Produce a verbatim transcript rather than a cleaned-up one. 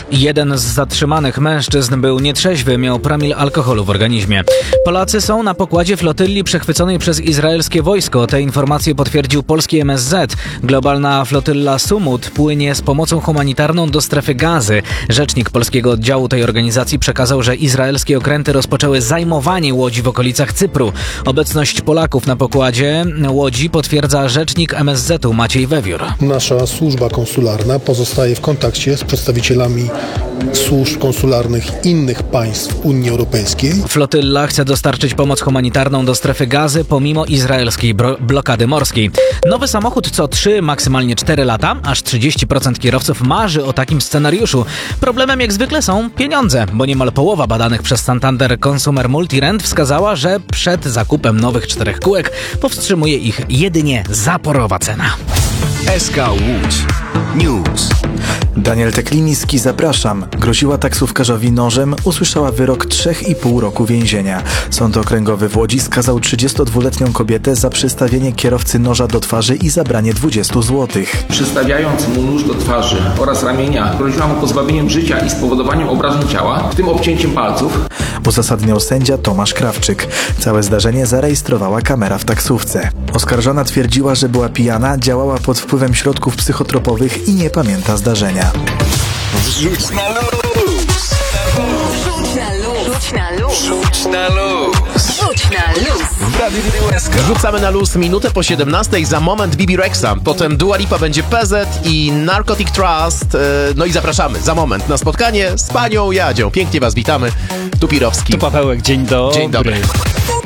Jeden z zatrzymanych mężczyzn był nietrzeźwy, miał promil alkoholu w organizmie. Polacy są na pokładzie flotylli przechwyconej przez izraelskie wojsko. Te informacje potwierdził polski M S Z. Globalna flotylla Sumut płynie z pomocą humanitarną do strefy Gazy. Rzecznik polskiego oddziału tej organizacji przekazał, że izraelskie okręty rozpoczęły zajmowanie łodzi w okolicach Cypru. Obecność Polaków na pokładzie łodzi potwierdza rzecznik M S Z-u Maciej Wewiór. Nasza służba konsularna pozostaje w kontakcie z przedstawicielami służb konsularnych innych państw Unii Europejskiej. Flotylla chce dostarczyć pomoc humanitarną do strefy Gazy pomimo izraelskiej bro- blokady morskiej. Nowy samochód co trzy, maksymalnie cztery lata, aż trzydzieści procent kierowców marzy o takim scenariuszu. Problemem jak zwykle są pieniądze, bo niemal połowa badanych przez Santander Consumer Multirent wskazała, że przed zakupem nowych czterech kółek powstrzymuje ich jedynie zaporowa cena. S K Łódź News. Daniel Tekliński, zapraszam. Groziła taksówkarzowi nożem, usłyszała wyrok trzech i pół roku więzienia. Sąd okręgowy w Łodzi skazał trzydziestodwuletnią kobietę za przystawienie kierowcy noża do twarzy i zabranie dwudziestu złotych. Przystawiając mu nóż do twarzy oraz ramienia, groziła mu pozbawieniem życia i spowodowaniem obrażeń ciała, w tym obcięciem palców. Uzasadniał sędzia Tomasz Krawczyk. Całe zdarzenie zarejestrowała kamera w taksówce. Oskarżona twierdziła, że była pijana, działała pod wpływem środków psychotropowych i nie pamięta zdarzenia. Rzuć na luz! Rzuć na luz! Rzuć na luz! Rzuć na luz! Rzuć na luz! W Radiu S K. Rzucamy na luz minutę po siedemnastej, za moment Bibi Rexa, potem Dua Lipa, będzie P Z i Narcotic Trust, e, no i zapraszamy za moment na spotkanie z panią Jadzią. Pięknie was witamy, tu Pirowski. Tu Pawełek, dzień dobry. Dzień dobry.